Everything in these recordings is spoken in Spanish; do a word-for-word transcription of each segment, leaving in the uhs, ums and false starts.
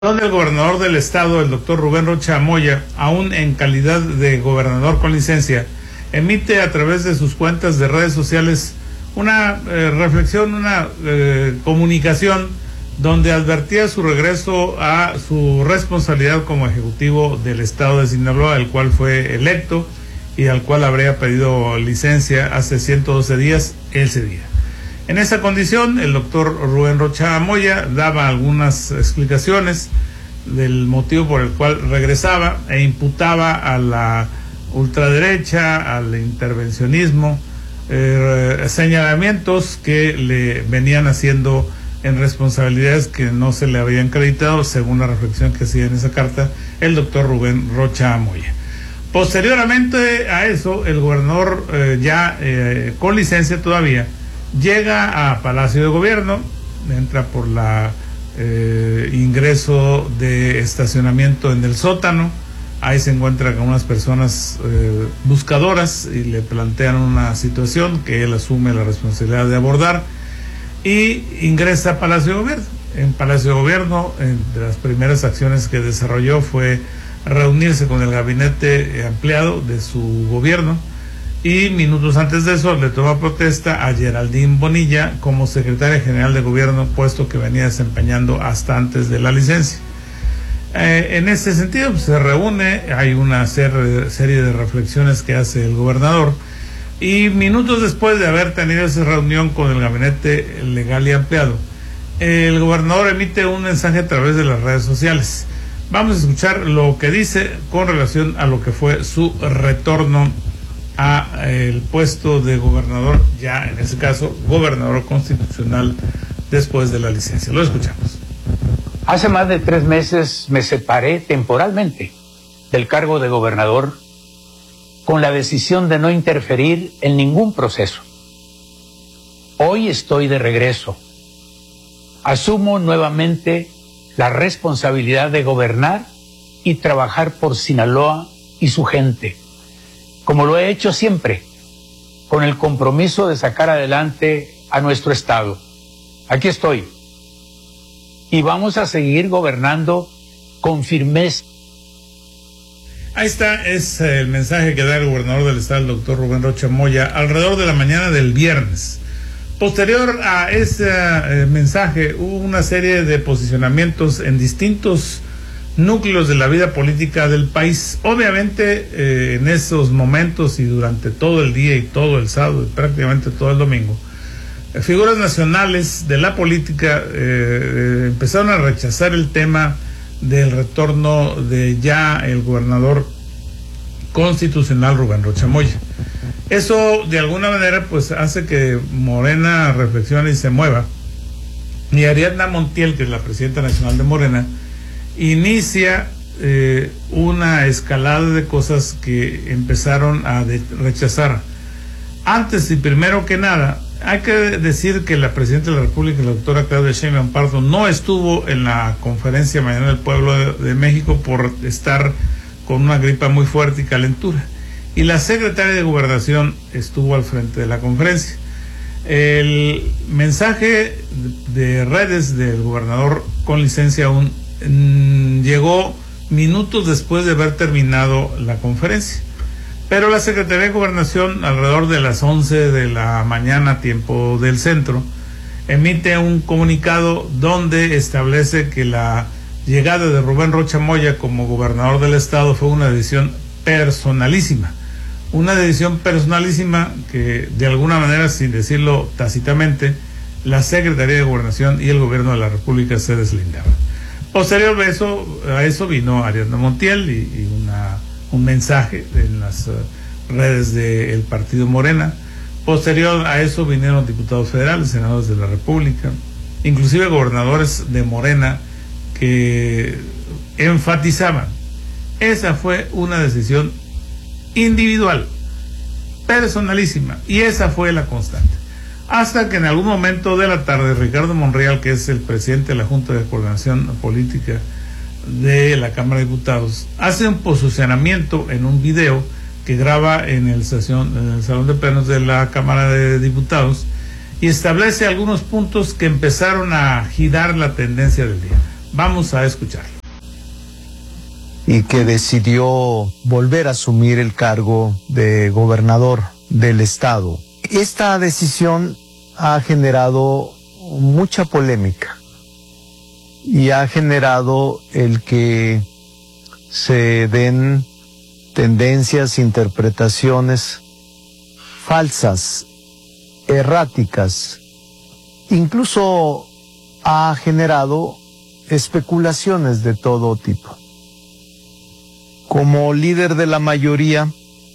Donde el gobernador del estado, el doctor Rubén Rocha Moya, aún en calidad de gobernador con licencia, emite a través de sus cuentas de redes sociales una eh, reflexión, una eh, comunicación donde advertía su regreso a su responsabilidad como ejecutivo del estado de Sinaloa, el cual fue electo y al cual habría pedido licencia hace ciento doce días ese día. En esa condición, el doctor Rubén Rocha Moya daba algunas explicaciones del motivo por el cual regresaba e imputaba a la ultraderecha, al intervencionismo, eh, señalamientos que le venían haciendo en responsabilidades que no se le habían acreditado, según la reflexión que hacía en esa carta el doctor Rubén Rocha Moya. Posteriormente a eso, el gobernador, eh, ya eh, con licencia todavía, llega a Palacio de Gobierno, entra por la eh, ingreso de estacionamiento en el sótano, ahí se encuentra con unas personas eh, buscadoras y le plantean una situación que él asume la responsabilidad de abordar y ingresa a Palacio de Gobierno. En Palacio de Gobierno, entre las primeras acciones que desarrolló fue reunirse con el gabinete ampliado de su gobierno, y minutos antes de eso le toma protesta a Geraldine Bonilla como secretaria general de gobierno, puesto que venía desempeñando hasta antes de la licencia. Eh, en ese sentido, pues, se reúne, hay una ser, serie de reflexiones que hace el gobernador, y minutos después de haber tenido esa reunión con el gabinete legal y ampliado, el gobernador emite un mensaje a través de las redes sociales. Vamos a escuchar lo que dice con relación a lo que fue su retorno a el puesto de gobernador, ya en ese caso gobernador constitucional después de la licencia. Lo escuchamos. Hace más de tres meses me separé temporalmente del cargo de gobernador con la decisión de no interferir en ningún proceso. Hoy estoy de regreso. Asumo nuevamente la responsabilidad de gobernar y trabajar por Sinaloa y su gente, como lo he hecho siempre, con el compromiso de sacar adelante a nuestro estado. Aquí estoy. Y vamos a seguir gobernando con firmeza. Ahí está, es el mensaje que da el gobernador del estado, el doctor Rubén Rocha Moya, alrededor de la mañana del viernes. Posterior a ese eh, mensaje, hubo una serie de posicionamientos en distintos núcleos de la vida política del país. Obviamente, eh, en esos momentos y durante todo el día y todo el sábado y prácticamente todo el domingo, eh, figuras nacionales de la política eh, eh, empezaron a rechazar el tema del retorno de ya el gobernador constitucional Rubén Rocha Moya. Eso de alguna manera pues hace que Morena reflexione y se mueva, y Ariadna Montiel, que es la presidenta nacional de Morena, inicia eh, una escalada de cosas que empezaron a de rechazar. Antes y primero que nada, hay que decir que la presidenta de la República, la doctora Claudia Sheinbaum Pardo, no estuvo en la conferencia mañana del Pueblo de, de México por estar con una gripa muy fuerte y calentura, y la secretaria de Gobernación estuvo al frente de la conferencia. El mensaje de redes del gobernador con licencia aún llegó minutos después de haber terminado la conferencia, pero la Secretaría de Gobernación, alrededor de las once de la mañana, tiempo del centro, emite un comunicado donde establece que la llegada de Rubén Rocha Moya como gobernador del estado fue una decisión personalísima, una decisión personalísima que de alguna manera, sin decirlo tácitamente, la Secretaría de Gobernación y el gobierno de la República se deslindaron. Posterior a eso, a eso vino Ariadna Montiel y, y una, un mensaje en las uh, redes del partido Morena. Posterior a eso vinieron diputados federales, senadores de la República, inclusive gobernadores de Morena, que enfatizaban: esa fue una decisión individual, personalísima, y esa fue la constante. Hasta que en algún momento de la tarde, Ricardo Monreal, que es el presidente de la Junta de Coordinación Política de la Cámara de Diputados, hace un posicionamiento en un video que graba en el, sesión, en el Salón de Plenos de la Cámara de Diputados, y establece algunos puntos que empezaron a girar la tendencia del día. Vamos a escucharlo. Y que decidió volver a asumir el cargo de gobernador del estado. Esta decisión ha generado mucha polémica y ha generado el que se den tendencias, interpretaciones falsas, erráticas. Incluso ha generado especulaciones de todo tipo. Como líder de la mayoría,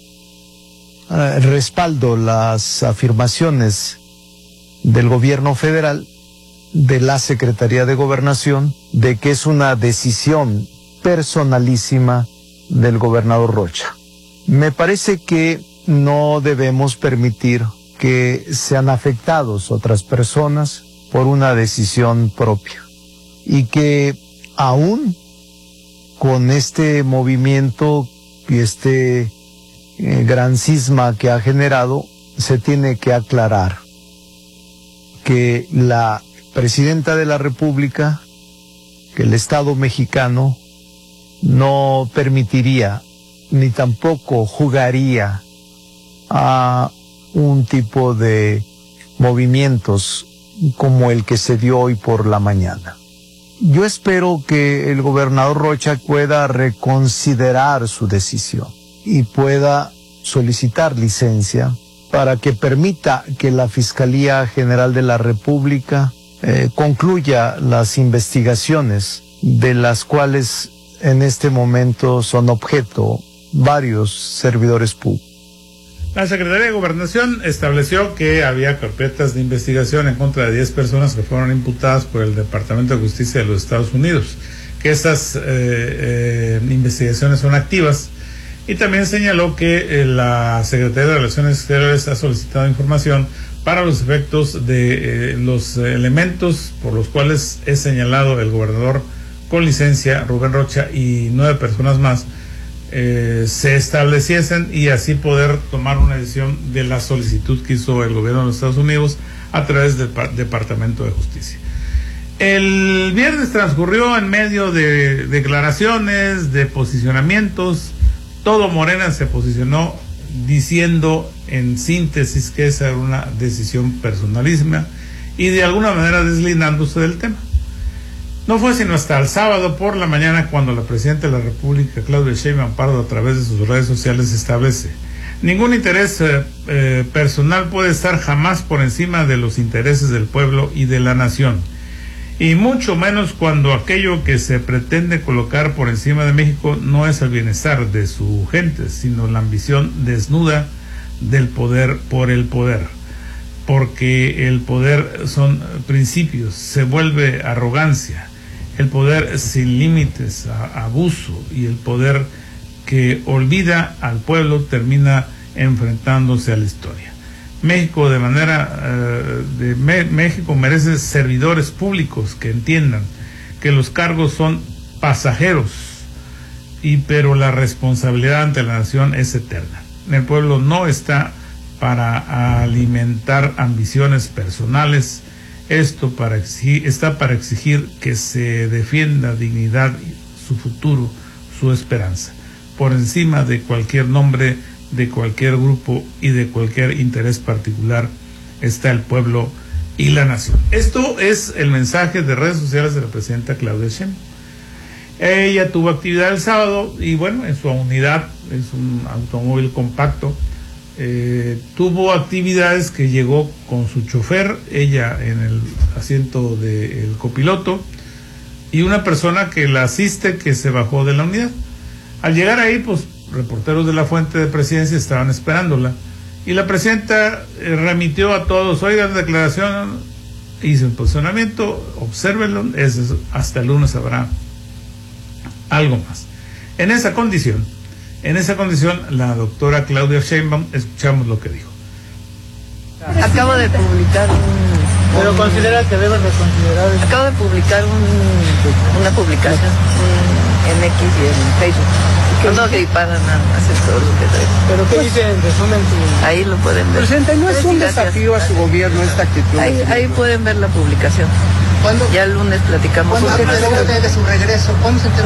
eh, respaldo las afirmaciones del gobierno federal, de la Secretaría de Gobernación, de que es una decisión personalísima del gobernador Rocha. Me parece que no debemos permitir que sean afectados otras personas por una decisión propia y que aún con este movimiento y este eh, gran cisma que ha generado, se tiene que aclarar que la presidenta de la República, que el Estado mexicano no permitiría ni tampoco jugaría a un tipo de movimientos como el que se dio hoy por la mañana. Yo espero que el gobernador Rocha pueda reconsiderar su decisión y pueda solicitar licencia para que permita que la Fiscalía General de la República eh, concluya las investigaciones de las cuales en este momento son objeto varios servidores públicos. La Secretaría de Gobernación estableció que había carpetas de investigación en contra de diez personas que fueron imputadas por el Departamento de Justicia de los Estados Unidos, que estas eh, eh, investigaciones son activas, y también señaló que eh, la Secretaría de Relaciones Exteriores ha solicitado información para los efectos de eh, los elementos por los cuales es señalado el gobernador con licencia, Rubén Rocha, y nueve personas más, Eh, se estableciesen y así poder tomar una decisión de la solicitud que hizo el gobierno de los Estados Unidos a través del Departamento de Justicia. El viernes transcurrió en medio de declaraciones, de posicionamientos. Todo Morena se posicionó diciendo en síntesis que esa era una decisión personalísima y de alguna manera deslindándose del tema. No fue sino hasta el sábado por la mañana cuando la presidenta de la República, Claudia Sheinbaum Pardo, a través de sus redes sociales establece: ningún interés eh, eh, personal puede estar jamás por encima de los intereses del pueblo y de la nación, y mucho menos cuando aquello que se pretende colocar por encima de México no es el bienestar de su gente, sino la ambición desnuda del poder por el poder. Porque el poder son principios, se vuelve arrogancia. El poder sin límites, a, abuso, y el poder que olvida al pueblo termina enfrentándose a la historia. México de manera eh, de me, México merece servidores públicos que entiendan que los cargos son pasajeros, y pero la responsabilidad ante la nación es eterna. El pueblo no está para alimentar ambiciones personales. Esto para exigir, está para exigir que se defienda dignidad, su futuro, su esperanza, por encima de cualquier nombre, de cualquier grupo y de cualquier interés particular está el pueblo y la nación. Esto es el mensaje de redes sociales de la presidenta Claudia Sheinbaum. Ella tuvo actividad el sábado y bueno, en su unidad, es un automóvil compacto. Eh, tuvo actividades que llegó con su chofer, ella en el asiento del copiloto y una persona que la asiste que se bajó de la unidad. Al llegar ahí, pues reporteros de la fuente de presidencia estaban esperándola y la presidenta eh, remitió a todos: oigan, declaración, hizo un posicionamiento, obsérvenlo, es, hasta el lunes habrá algo más. En esa condición En esa condición, la doctora Claudia Sheinbaum, escuchamos lo que dijo. Acabo de publicar un... ¿Pero un, considera que debe reconsiderar? Acabo de publicar un, una publicación un, en X y en Facebook. No gripada nada más, es todo lo que traigo. ¿Pero qué pues, dice en resumen? Tu... Ahí lo pueden ver. Presidente, ¿no es un desafío a su gobierno esta actitud? Ahí, ahí pueden ver la publicación. Ya el lunes platicamos. ¿Cuándo se enteró usted de su regreso? ¿Cuándo se enteró?